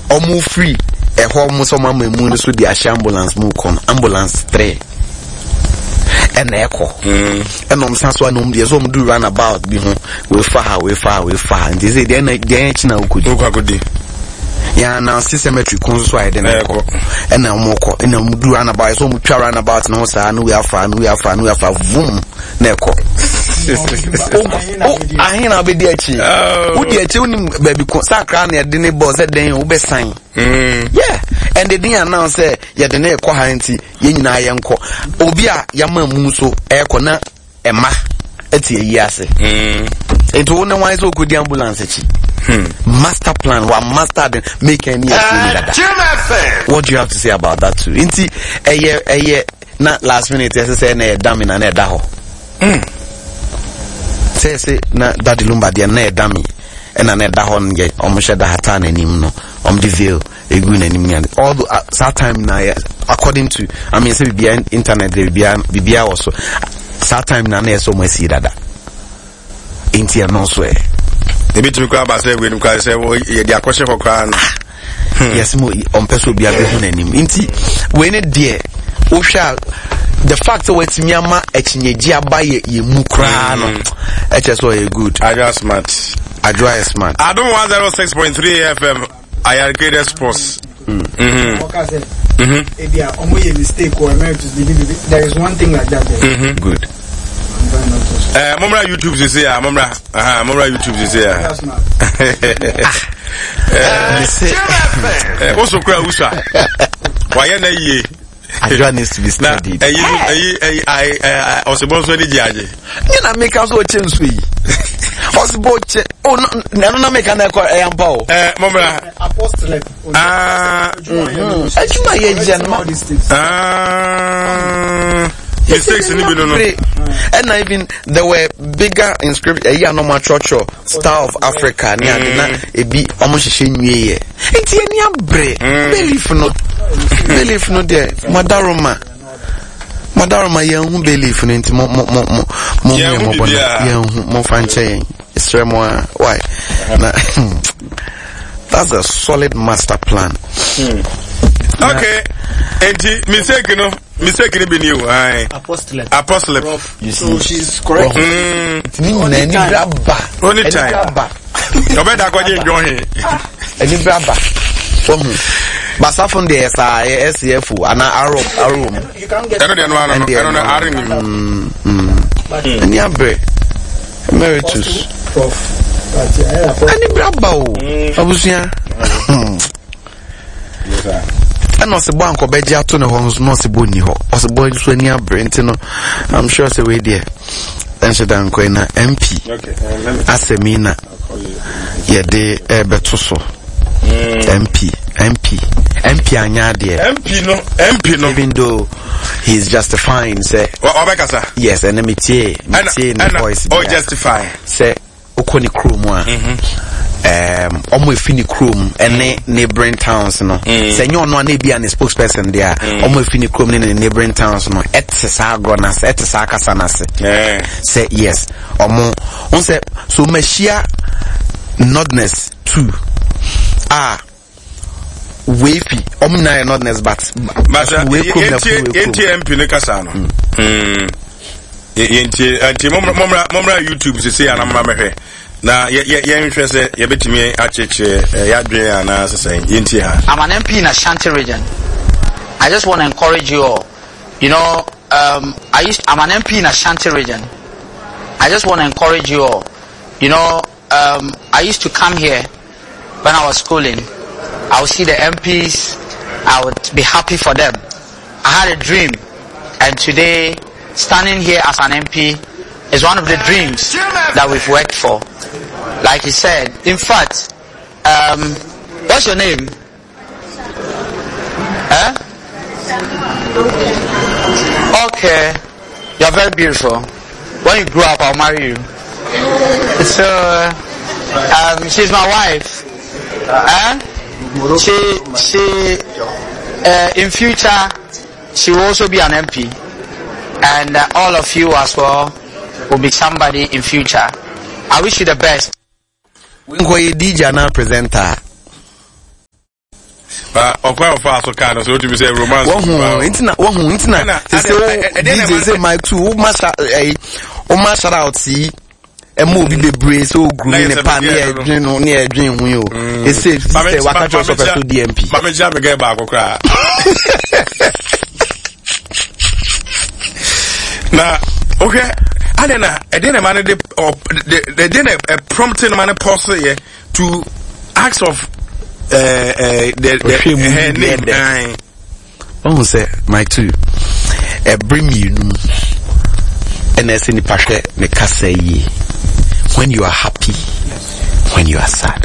omu free e ho mu so mama mu so di ambulance mu kon ambulance 3 and echo and san so no dey so mu do run about bi ho we far and they say dey na china ukudi ya na cemetery kon so I dey na echo and na mu ko and mu do run about so mu twa run about no say no we afa vum na echo ahina be dey achi wo dey achi unim baby ko sakra na dey ne boss den wo be sign yeah and they didn't announce say ya dey na ekọ ha nti ye nyina ye nkọ obi a ya ma mu so ekọ na ema eti eyi ase it won na wise okudi ambulance echi master plan wa master den make any what do you have to say about that too nti eye na last minute say na dam na da ho say na daddy lumba dia na dami ena na da ho nge omo da hata na nim no the veil egu na nim nya all that time na according to I mean say bibia internet bibia also that time na so mo see dada inti no so e bi tumi kwa ba say we nim kwa say ye dia kwhye kokra na yes mo on person bia be hu na nim inti we ne de o hwa the fact that wetimi ama echinyegi abaye ye mu kra no so e good Adwa smart I don't 106.3 FM I arcade sports Ebia omo ye mistake or emeritus there is one thing like that there. Good Momra YouTube this year Momra YouTube this year also kra usa why na ye Adwa needs to be studied. I was supposed to be judge. You na make us watch him sweet. Osboche. Oh no, no make an echo ampo. Momra Apostolic. Ajuma ye general. Mistakes in and even there were bigger inscriptions. A normal church Star of Africa. Near a be almost a shame ye. It's any bre. Believe no there. Madaroma young believe in it more fancy. It's more why that's a solid master plan. Okay. Mistake be new. Apostolic. You see, so she's correct. Only time. No better go join him. Any grabber. Basa from the SCF and Arrow. You can't get any abre emeritus. Any grabber. Abusia. And no se banko beja to no hono no se boni ho o se boy so ani abrent no I'm sure say we there then she dan ko na MP asemina ye de beto so MP anya de MP no even though he's justifying say obekasa yes and me tie the voice or justify say okoni krom a omo efini krom ene neighboring towns no say nyo no na bia ne spokesperson there omo efini krom ne neighboring towns no etsa agro na se etsa akasa na se say yes omo on say so machia nordness 2 wefi omo na nordness but we MP ne kasa no yenti momra YouTube se say anamma mehwe na ye nhwese ye betimi acheche yadwen ana sesen yenti ha. I'm an MP in Ashanti region. I just want to encourage you all. You know, I'm an MP in Ashanti region. I just want to encourage you all. You know, I used to come here when I was schooling. I would see the MPs. I would be happy for them. I had a dream, and today, standing here as an MP is one of the dreams that we've worked for. Like he said, in fact, what's your name? Okay, you're very beautiful. When you grow up, I'll marry you. So, she's my wife. She in future, she will also be an MP, and all of you as well will be somebody in future. I wish you the best. We go DJ now presenter. okwa ofa so kan so to be say romance intina say my two ma shout out see emo bi bebre so group in the pan near dream hu yo e say waka to so DMP ma me ja me get back okra na okay adena edena man the didn't prompting man pause here to ask of the name oh say my two bring you and as in the me kasa yi when you are happy when you are sad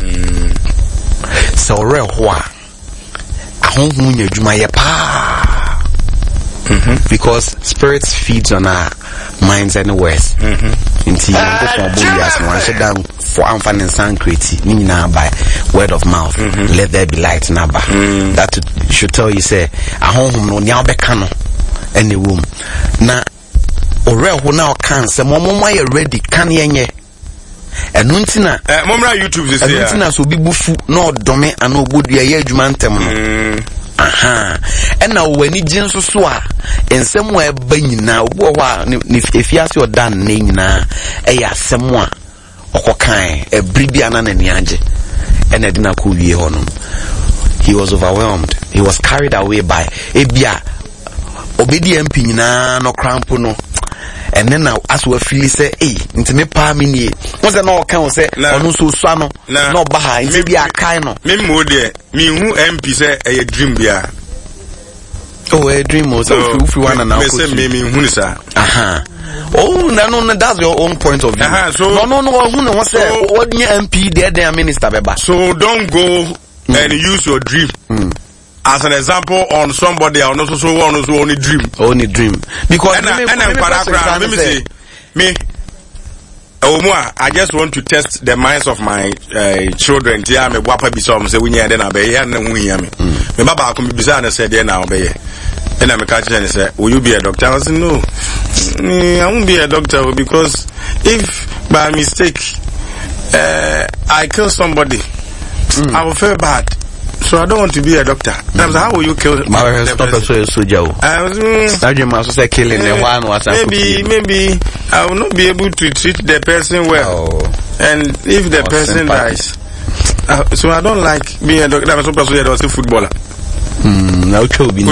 so real ho a ahonhu nya dwuma ye pa because spirits feeds on our minds and words inti ko so bolias no answer down for amfan and sanctity ni na by word of mouth let there be light na ba that should tell you say ahonhum no nya obeka no any room na ore ho na o kan se mommo ye ready kan yenye enu ntina momra YouTube this enu ntina so bi bufu na odome ana obodua ye adwuma ntem no aha ena wani jinso so a ensem a eba nyina obo ho a efiase odan na nyina eya asem a okokan ebribia na nani age ena dina ko wie ho no he was overwhelmed, he was carried away by ebia obedi MP nyina no crampo no and then now as we feel say nti me pa me nie won say no kan say onu so sua no no ba ha nti bia kai no me mo de me hu MP say a dream bia a dream o so if you want na me say me hu sa oh no that's your own point of view so no hu no say what MP there minister beba so don't go and use your dream as an example on somebody or not so only dream because I just want to test the minds of my children. Tia me wapa bi so say we nya den abe ya na hu ya me baba ko bi bisa na say there na obe and I catch and say will you be a doctor? I say no, I won't be a doctor because if by mistake I kill somebody I will feel bad. So I don't want to be a doctor. That's how will you kill my stop so soldier. Say killing one was maybe I will not be able to treat the person well. And if the person dies, so I don't like being a doctor. I'm supposed to be a footballer. Now chobi.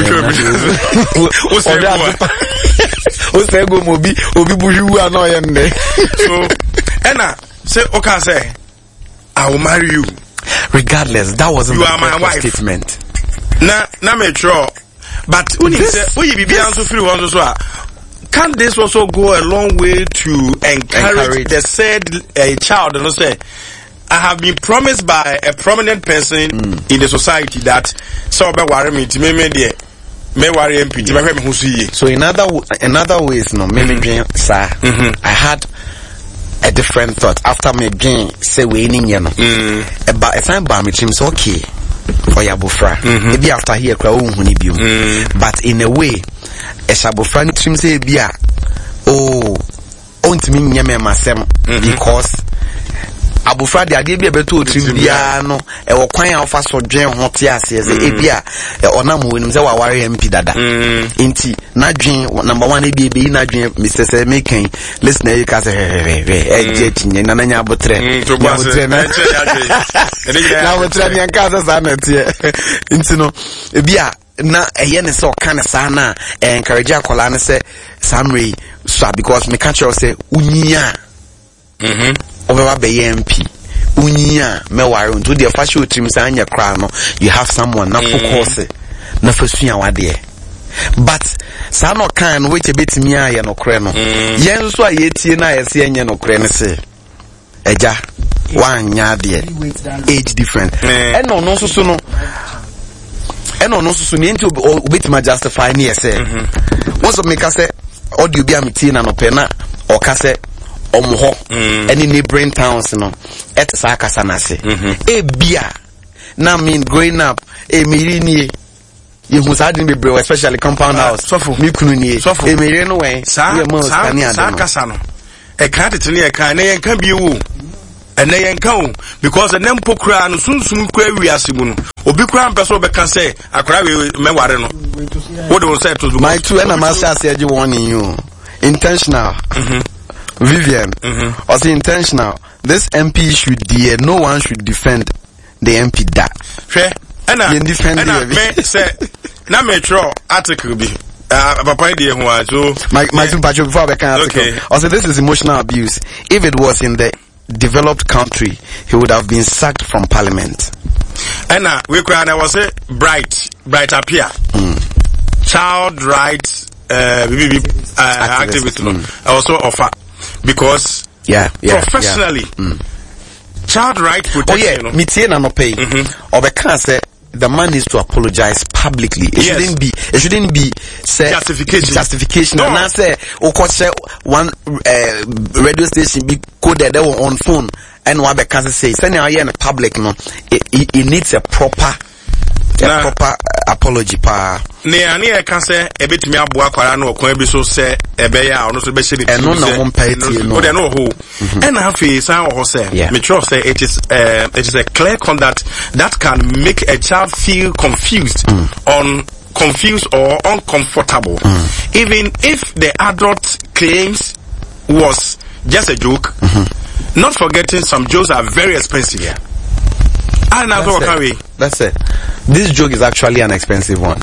Say go mobi obi buju anoyende. So Enna say okay say I will marry you. Regardless, that wasn't you are my wife statement. Na me sure, but when you say we be also free one so can this also go a long way to encourage the said child and say I have been promised by a prominent person in the society that so be worry me to me there me worry MP to me who see. So in other ways no me sir I had a different thought after me being say we ni no about a time ba me chim so okay for ya bofra maybe after here kra ohun ni biom but in a way e shabofra ni chim say bia ontimi nyame masem because abofra de ade bia beto chim bia no e wo kwan a ofa so dwen ho te ase say e bia onam wonim say wa ware MP dada inti na dwen number 1 e bia na dwen Mr. say making listener you can say je tinye na nya abotre na abotre nya kaza sa na tie inti no e bia na eye ne say o kan sa na encourage akola ne say Samri so because me catch you say unya over be MP unya me ware unto the fashion team say anya kra no you have someone na focus na fasua wade but sa no kan which a bit me aye no kre no yen so aye tie na aye se enye no kre ne se eja wanya de age different and no so no nti obetima justify ne say once of make say audio bi amiti na no pe na o ka say omoho any neighboring towns no et sa kasa na se e bia na mean growing up e miri nie you must have been bro especially compound house mi kunu nie e miri no wen sa kasa no e ka tete ne e ka na yen ka bi wo and they encounter because the Nempo Kran soon query as Simun, Obi Kran Peso can say, I cry with Mewareno. What was said to my two and a master said you warning you. Intentional. Vivian. Also intentional. This MP should dear, no one should defend the MP that. And I say, na metro article be. Papa idea who are so my sympathy before I can article. Okay. Also, this is emotional abuse. If it was in the developed country, he would have been sacked from parliament. And we cried. I was a bright appear. Child rights activist. I also offer because professionally. Child right protection. Oh yeah, me no pay. Or can say the man needs to apologize publicly. It shouldn't be say justification. No. And I say one radio station be coded on phone and what be can say send here in the public no it needs a proper apology pa. Ne can say a bit me aboa kwara no okwan bi so say ebe ya ono so be shiri and no na won pay tie no. O de no ho. And afi san ho say me trust say it is a clear conduct that can make a child feel confused or uncomfortable. Even if the adult claims was just a joke. Not forgetting some jokes are very expensive. That's it. This joke is actually an expensive one.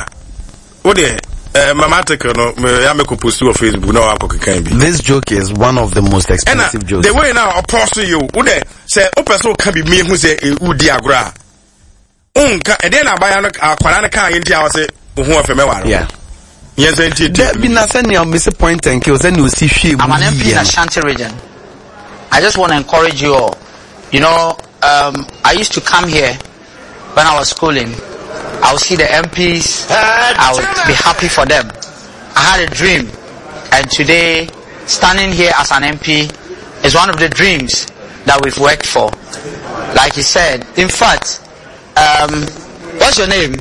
This joke is one of the most expensive jokes. The way now opposed you, would say, person can be me who say, Udiagra. And then I buy a Kwanaka in the house, who are from yeah. Yes, there be nothing I'll miss a point and kill. Then you see she. I'm an MP in Ashanti region. I just want to encourage you all. You know, I used to come here when I was schooling. I would see the MPs. I would be happy for them. I had a dream, and today, standing here as an MP is one of the dreams that we've worked for. Like he said, in fact, what's your name?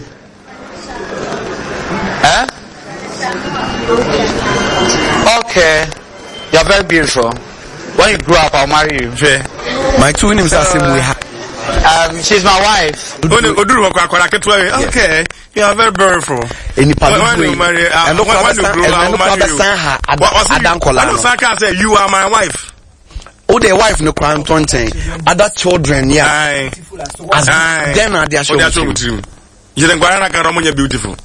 Huh? Okay, you're very beautiful. When you grow up, I'll marry you. My two names are same we have. She's my wife. Okay, you are very beautiful. And you are my wife. Oh, the wife no crime tonting. Other children, yeah. As them are their children. You think Guarana beautiful?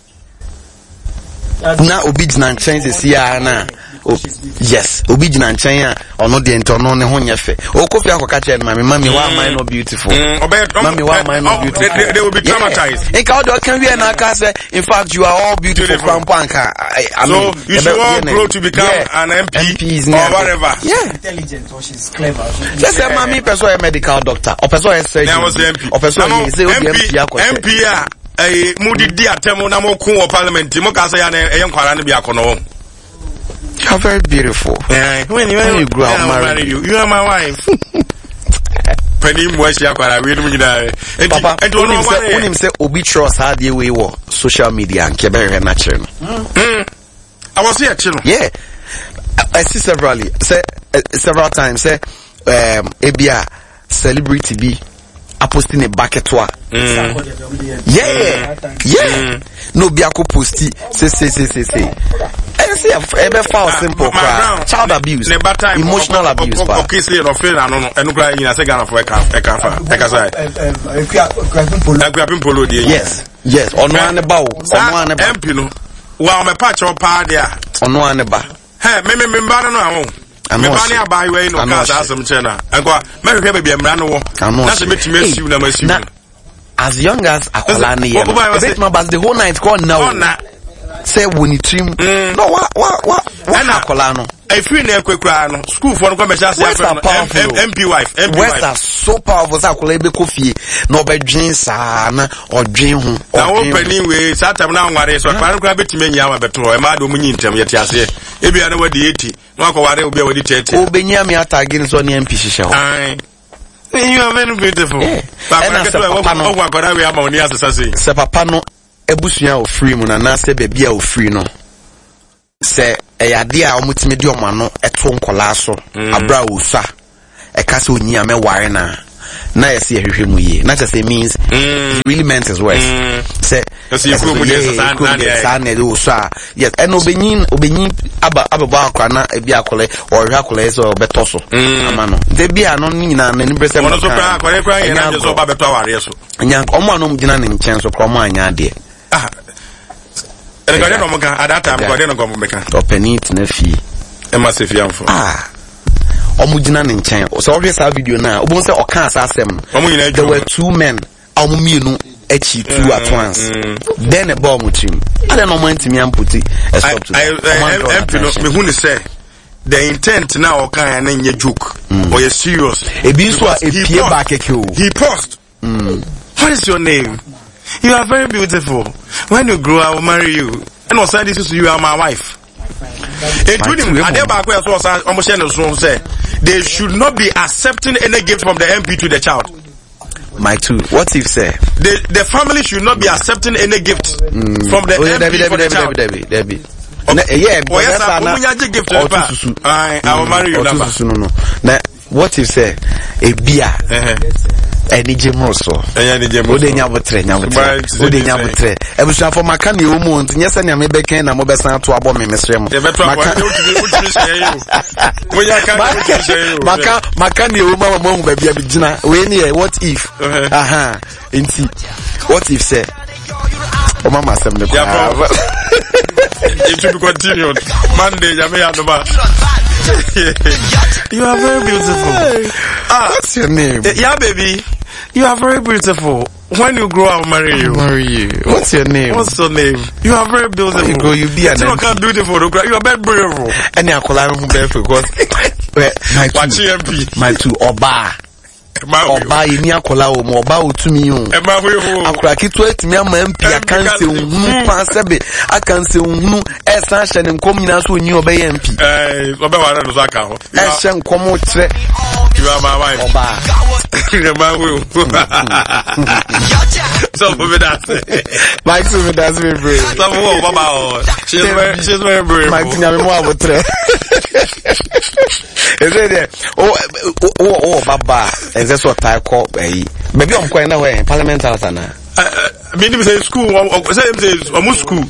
Now, obedient changes here now. Yes, obedient change or not the internal honyafe. Oh, coffee, I will catch it, mommy. Why am I not beautiful? Mommy, why am I not beautiful? They will be traumatized. Can we in fact, you are all beautiful. So, you should all grow to become an MP or whatever. Yeah. Intelligent or she's clever. Just say, mommy, person a medical doctor. Or person a surgeon. That was the MP. Or person MP. Moody dear Temo Namo Kuo Parliament, Timokasa and Kwarani Biakono. You are very beautiful. When you grow up, marry you. You are my wife. Penny Mwesha Kwara, we don't die. Papa, and when him say Obi trust how the way war social media and Quebec natural. I was here, children. Yeah. I see several times, say, Ebia celebrity be. Posting a bucket wa. Yeah. No biako posti. Say. I see a foul simple cry. Child abuse. Emotional abuse. Okay, say no feel no enu cry in a second for Yes. Ono aneba o. MP no. Wa me patch o pa dia. Ono aneba. Hey, me ba no awon. Me bani abai we no ka asem chena. Enko me hwehwe be mra no wo. Na se metime asiu na masiu. As young as akola ne ye. Bit my bas the whole night call now. Say when you trim. No what akola no. I free na ekwekura no. School for no come measure MP wife. West are so powerful say akola be kofi na obedwen sa na odwen ho. Na opening we satam na nware so kwa nkra betime nya wa beto e ma do munyi ntem yete ase. Ebia na wadi 80 na akware obi a wadi 30. Obenya me atagin so ne MP hihye ho. You are very beautiful. Papa we am on asase. Se papa no ebusua o free mu na se bebia o free no. Se eyade a omutime di omano eto nkola so abra osa ekase onyi ame ware na yes ehwehwe mu ye na just means he really meant his words say yes yes and obenyin aba akwa na ebi akole or hwe akole so betoso amano de bia no nyina na ni brese mo so pra akwa ye na so ba beto aware so nya omo anom gina ne nchen so kromo anya de Regarding Omoka, at that time, Guardian of Gomeka, open it na fi. A massive young for Omugina in China. So always have video now. Obon say Okan asem. There were two men. Omuminu echi two at once. Then a bomb with him. I don't know when to me and put it a stop to me who say the intent now Okan and your joke or you're serious. A biswa a peer back a queue. He paused. What is your name? You are very beautiful. When you grow, I will marry you. And also, this is you are my wife. Including, they should not be accepting any gift from the MP to the child. My two. What if say? The family should not be accepting any gift from the MP for the child. Debbie. I will marry you. No. What if say a beer? Any Jimroso. Odenya Botre. Ebusa for Makani Umuntu. Yes, and Yamebeke and Mobesa to Abom Mesrem. Makani Uma baby Abijina. What if? Inti. What if say? Oh, Mama, it should be continued. Monday, you are very beautiful. What's your name? Yeah, baby. You are very beautiful. When you grow, I'll marry you. What's your name? What's your name? You are very beautiful. When you grow, you be an beautiful. You are very beautiful. And I call him because my two Oba. Oba ini akola o mo oba otumi o akura kitu etimi ama MP akanse ohunu pansebe akanse ohunu esan hye ne nkom nyina so onyi obeye MP oba wara no aka ho ehye nkom kire you are my wife oba so for that like so that's very brave so baba she's very brave my tinya me mo abotre is it oh baba is this what I call maybe I'm going away Parliament House na me say school say almost school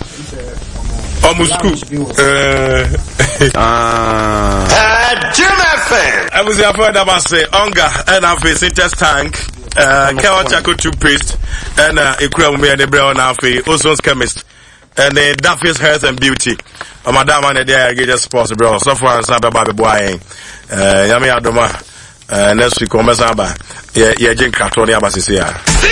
Jim FM I was afraid about say Onga and I face test tank Kel Chaco toothpaste and Ekura me and the brown afi Oson's chemist and Daffy's Health and Beauty. Madam and the I get sports bro. So far as Abba boy. Yami Adoma next week on Mazaba. Yeah, Jane Cartoni Abasisia.